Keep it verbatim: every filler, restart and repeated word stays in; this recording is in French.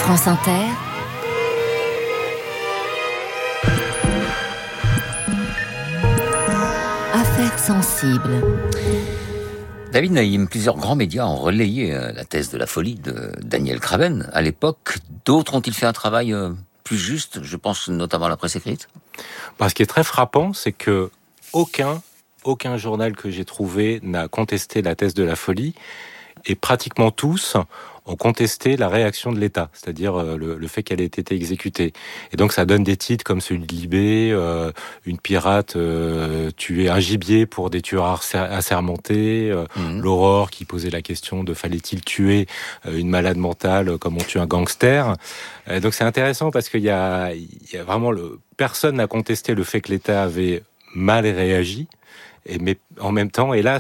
France Inter, Affaires sensibles. David Naïm, plusieurs grands médias ont relayé la thèse de la folie de Daniel Craven à l'époque. D'autres ont-ils fait un travail plus juste? Je pense notamment à la presse écrite. Bah, ce qui est très frappant, c'est que aucun, aucun journal que j'ai trouvé n'a contesté la thèse de la folie, et pratiquement tous ont contesté la réaction de l'État, c'est-à-dire euh, le, le fait qu'elle ait été exécutée. Et donc ça donne des titres comme celui de Libé, euh, une pirate euh, tuait un gibier pour des tueurs assermentés, euh, mmh. l'Aurore qui posait la question de fallait-il tuer euh, une malade mentale comme on tue un gangster. Euh, donc c'est intéressant parce qu'il y a, il y a vraiment le, personne n'a contesté le fait que l'État avait mal réagi. Et mais en même temps, hélas,